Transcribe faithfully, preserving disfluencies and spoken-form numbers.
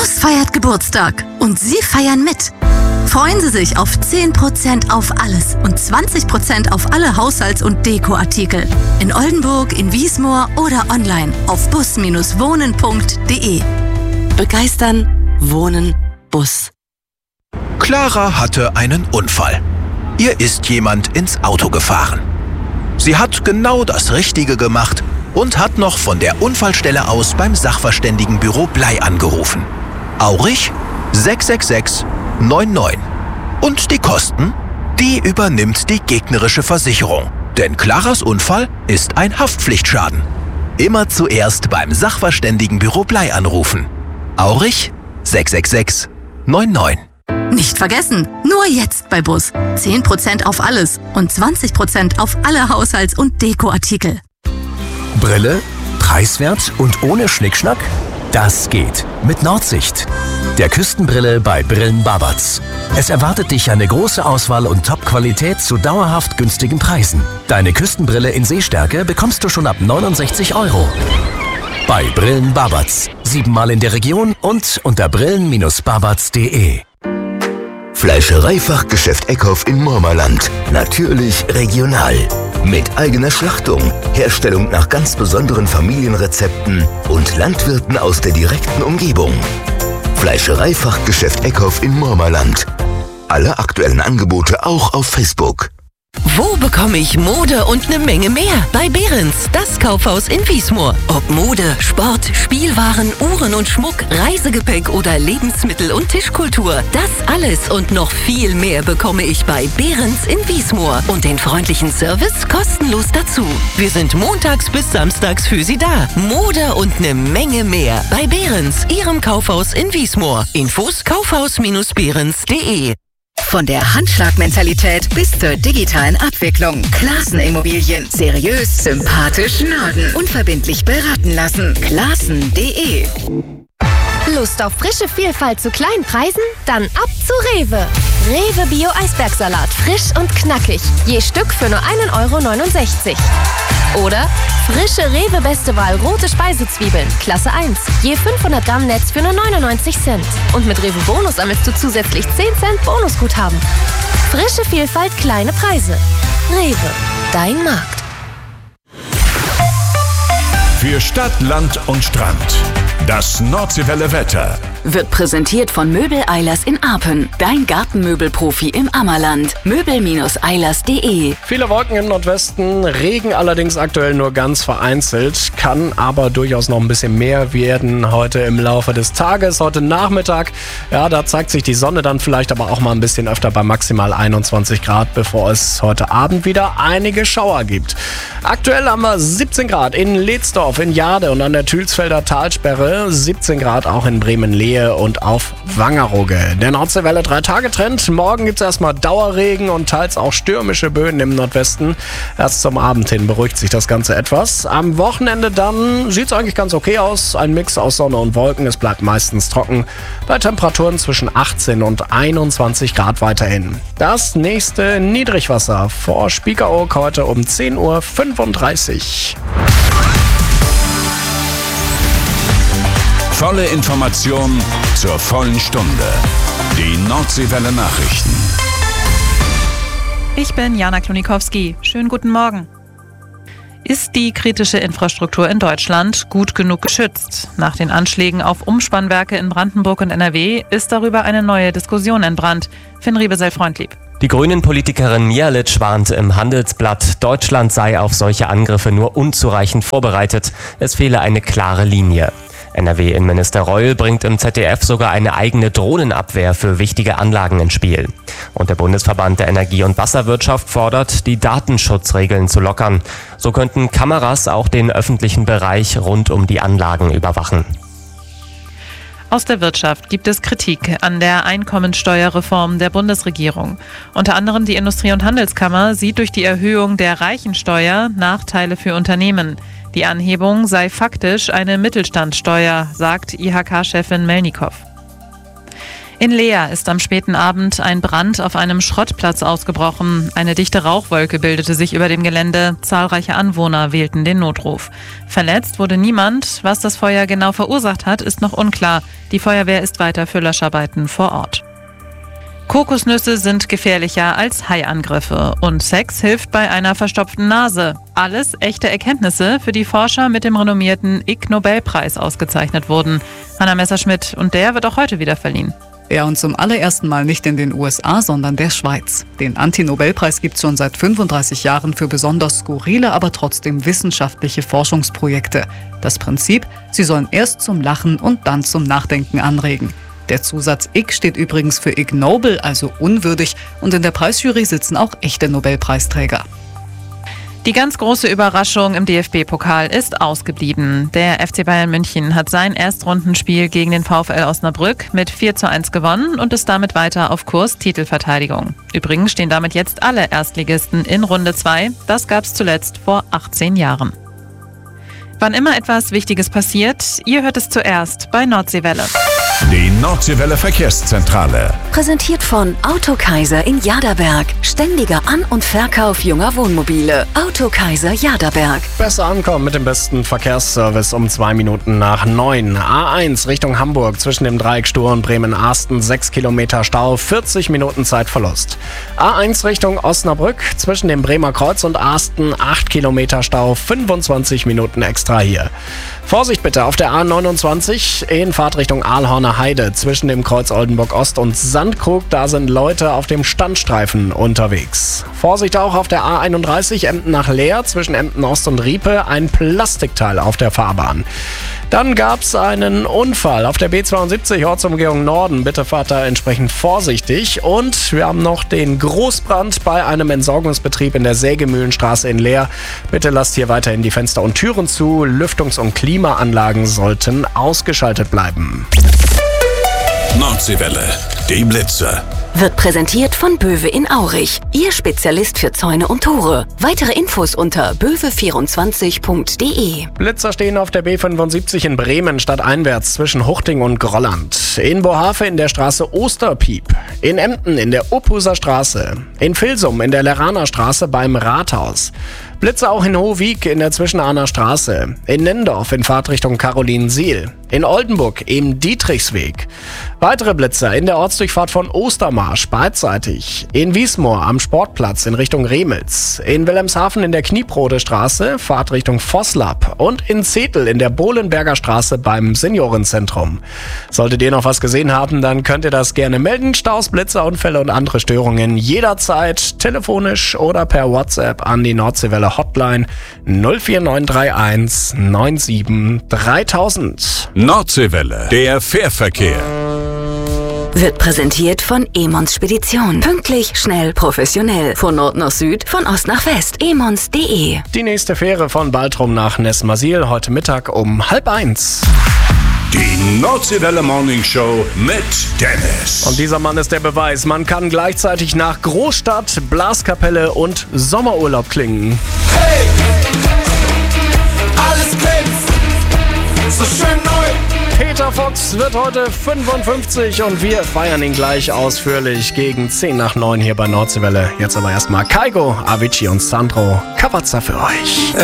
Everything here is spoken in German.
Bus feiert Geburtstag und Sie feiern mit. Freuen Sie sich auf zehn Prozent auf alles und zwanzig Prozent auf alle Haushalts- und Dekoartikel. In Oldenburg, in Wiesmoor oder online auf bus Bindestrich wohnen Punkt de. Begeistern, Wohnen, Bus. Clara hatte einen Unfall. Ihr ist jemand ins Auto gefahren. Sie hat genau das Richtige gemacht und hat noch von der Unfallstelle aus beim Sachverständigenbüro Blei angerufen. Aurich sechs sechs sechs neun neun. Und die Kosten? Die übernimmt die gegnerische Versicherung. Denn Claras Unfall ist ein Haftpflichtschaden. Immer zuerst beim Sachverständigenbüro Blei anrufen. Aurich sechs sechs sechs neun neun. Nicht vergessen, nur jetzt bei Bus. zehn Prozent auf alles und zwanzig Prozent auf alle Haushalts- und Dekoartikel. Brille, preiswert und ohne Schnickschnack? Das geht mit Nordsicht, der Küstenbrille bei Brillen Babatz. Es erwartet dich eine große Auswahl und Top-Qualität zu dauerhaft günstigen Preisen. Deine Küstenbrille in Sehstärke bekommst du schon ab neunundsechzig Euro. Bei Brillen Babatz. Siebenmal in der Region und unter brillen Bindestrich babatz Punkt de. Fleischereifachgeschäft Eckhoff in Murmerland. Natürlich regional. Mit eigener Schlachtung, Herstellung nach ganz besonderen Familienrezepten und Landwirten aus der direkten Umgebung. Fleischereifachgeschäft Eckhoff in Murmerland. Alle aktuellen Angebote auch auf Facebook. Wo bekomme ich Mode und eine Menge mehr? Bei Behrens, das Kaufhaus in Wiesmoor. Ob Mode, Sport, Spielwaren, Uhren und Schmuck, Reisegepäck oder Lebensmittel und Tischkultur. Das alles und noch viel mehr bekomme ich bei Behrens in Wiesmoor. Und den freundlichen Service kostenlos dazu. Wir sind montags bis samstags für Sie da. Mode und eine Menge mehr. Bei Behrens, Ihrem Kaufhaus in Wiesmoor. Infos kaufhaus Bindestrich behrens Punkt de. Von der Handschlagmentalität bis zur digitalen Abwicklung. Classen Immobilien. Seriös, sympathisch, Norden. Unverbindlich beraten lassen. Classen Punkt de. Lust auf frische Vielfalt zu kleinen Preisen? Dann ab zu Rewe. Rewe Bio Eisbergsalat. Frisch und knackig. Je Stück für nur einen Euro neunundsechzig. Oder frische Rewe Beste Wahl rote Speisezwiebeln. Klasse eins. Je fünfhundert Gramm Netz für nur neunundneunzig Cent. Und mit Rewe Bonus sammelst du zusätzlich zehn Cent Bonusguthaben. Frische Vielfalt, kleine Preise. Rewe. Dein Markt. Für Stadt, Land und Strand. Das Nordseewelle Wetter wird präsentiert von Möbel Eilers in Apen. Dein Gartenmöbelprofi im Ammerland. Möbel Bindestrich eilers Punkt de. Viele Wolken im Nordwesten, Regen allerdings aktuell nur ganz vereinzelt, kann aber durchaus noch ein bisschen mehr werden heute im Laufe des Tages. Heute Nachmittag, ja, da zeigt sich die Sonne dann vielleicht aber auch mal ein bisschen öfter bei maximal einundzwanzig Grad, bevor es heute Abend wieder einige Schauer gibt. Aktuell haben wir siebzehn Grad in Ledsdorf, in Jade und an der Thülsfelder Talsperre, siebzehn Grad auch in Bremen-Lehe und auf Wangerooge. Der Nordseewelle drei Tage Trend. Morgen gibt es erstmal Dauerregen und teils auch stürmische Böen im Nordwesten. Erst zum Abend hin beruhigt sich das Ganze etwas. Am Wochenende dann sieht es eigentlich ganz okay aus. Ein Mix aus Sonne und Wolken. Es bleibt meistens trocken. Bei Temperaturen zwischen achtzehn und einundzwanzig Grad weiterhin. Das nächste Niedrigwasser vor Spiekeroog heute um zehn Uhr fünfunddreißig. Volle Information zur vollen Stunde. Die Nordseewelle Nachrichten. Ich bin Jana Klonikowski. Schönen guten Morgen. Ist die kritische Infrastruktur in Deutschland gut genug geschützt? Nach den Anschlägen auf Umspannwerke in Brandenburg und N R W ist darüber eine neue Diskussion entbrannt. Finn Riebe sei freundlieb. Die Grünen-Politikerin Mihalic warnte im Handelsblatt, Deutschland sei auf solche Angriffe nur unzureichend vorbereitet. Es fehle eine klare Linie. N R W-Innenminister Reul bringt im Z D F sogar eine eigene Drohnenabwehr für wichtige Anlagen ins Spiel. Und der Bundesverband der Energie- und Wasserwirtschaft fordert, die Datenschutzregeln zu lockern. So könnten Kameras auch den öffentlichen Bereich rund um die Anlagen überwachen. Aus der Wirtschaft gibt es Kritik an der Einkommensteuerreform der Bundesregierung. Unter anderem die Industrie- und Handelskammer sieht durch die Erhöhung der Reichensteuer Nachteile für Unternehmen. Die Anhebung sei faktisch eine Mittelstandssteuer, sagt I H K-Chefin Melnikow. In Leer ist am späten Abend ein Brand auf einem Schrottplatz ausgebrochen. Eine dichte Rauchwolke bildete sich über dem Gelände. Zahlreiche Anwohner wählten den Notruf. Verletzt wurde niemand. Was das Feuer genau verursacht hat, ist noch unklar. Die Feuerwehr ist weiter für Löscharbeiten vor Ort. Kokosnüsse sind gefährlicher als Haiangriffe und Sex hilft bei einer verstopften Nase. Alles echte Erkenntnisse, für die Forscher mit dem renommierten Ig Nobelpreis ausgezeichnet wurden. Hanna Messerschmidt, und der wird auch heute wieder verliehen. Ja, und zum allerersten Mal nicht in den U S A, sondern der Schweiz. Den Anti-Nobelpreis gibt es schon seit fünfunddreißig Jahren für besonders skurrile, aber trotzdem wissenschaftliche Forschungsprojekte. Das Prinzip, sie sollen erst zum Lachen und dann zum Nachdenken anregen. Der Zusatz Ig steht übrigens für ignoble, also unwürdig, und in der Preisjury sitzen auch echte Nobelpreisträger. Die ganz große Überraschung im D F B-Pokal ist ausgeblieben. Der F C Bayern München hat sein Erstrundenspiel gegen den VfL Osnabrück mit vier zu eins gewonnen und ist damit weiter auf Kurs Titelverteidigung. Übrigens stehen damit jetzt alle Erstligisten in Runde zwei. Das gab es zuletzt vor achtzehn Jahren. Wann immer etwas Wichtiges passiert, ihr hört es zuerst bei Nordseewelle. Die Nordseewelle Verkehrszentrale. Präsentiert von Autokaiser in Jaderberg. Ständiger An- und Verkauf junger Wohnmobile. Autokaiser Jaderberg. Besser ankommen mit dem besten Verkehrsservice um zwei Minuten nach neun. A eins Richtung Hamburg zwischen dem Dreieck Stur und Bremen-Arsten. sechs Kilometer Stau, vierzig Minuten Zeitverlust. A eins Richtung Osnabrück zwischen dem Bremer Kreuz und Arsten. acht Kilometer Stau, fünfundzwanzig Minuten extra hier. Vorsicht bitte auf der A neunundzwanzig in Fahrtrichtung Aalhorner Heide zwischen dem Kreuz Oldenburg Ost und Sandkrug. Da sind Leute auf dem Standstreifen unterwegs. Vorsicht auch auf der A einunddreißig Emden nach Leer zwischen Emden Ost und Riepe. Ein Plastikteil auf der Fahrbahn. Dann gab es einen Unfall auf der B zweiundsiebzig Ortsumgehung Norden. Bitte fahrt da entsprechend vorsichtig. Und wir haben noch den Großbrand bei einem Entsorgungsbetrieb in der Sägemühlenstraße in Leer. Bitte lasst hier weiterhin die Fenster und Türen zu. Lüftungs- und Klimaanlagen sollten ausgeschaltet bleiben. Nordseewelle, die Blitzer. Wird präsentiert von Böwe in Aurich. Ihr Spezialist für Zäune und Tore. Weitere Infos unter böwe vierundzwanzig punkt de. Blitzer stehen auf der B fünfundsiebzig in Bremen stadteinwärts zwischen Huchting und Grolland. In Bohave in der Straße Osterpiep. In Emden in der Uphuser Straße. In Vilsum in der Leraner Straße beim Rathaus. Blitzer auch in Hohwig in der Zwischenahner Straße. In Nendorf in Fahrtrichtung Carolinensiel. In Oldenburg im Dietrichsweg. Weitere Blitzer in der Ortsdurchfahrt von Ostermarsch beidseitig. In Wiesmoor am Sportplatz in Richtung Remels. In Wilhelmshaven in der Knieprode Straße, Fahrtrichtung Vosslab. Und in Zetel in der Bohlenberger Straße beim Seniorenzentrum. Solltet ihr noch was gesehen haben, dann könnt ihr das gerne melden. Staus, Blitzer, Unfälle und andere Störungen jederzeit telefonisch oder per WhatsApp an die Nordseewelle Hotline null vier neun drei eins neun sieben dreitausend. Nordseewelle, der Fährverkehr. Wird präsentiert von Emons Spedition. Pünktlich, schnell, professionell. Von Nord nach Süd, von Ost nach West. emons punkt de. Die nächste Fähre von Baltrum nach Nesmasil heute Mittag um halb eins. Die Nordseewelle Morning Show mit Dennis. Und dieser Mann ist der Beweis, man kann gleichzeitig nach Großstadt, Blaskapelle und Sommerurlaub klingen. Hey! Alles glänzt, so schön neu. Peter Fox wird heute fünfundfünfzig und wir feiern ihn gleich ausführlich gegen zehn nach neun hier bei Nordseewelle. Jetzt aber erstmal Kaigo, Avicii und Sandro Cavazza für euch.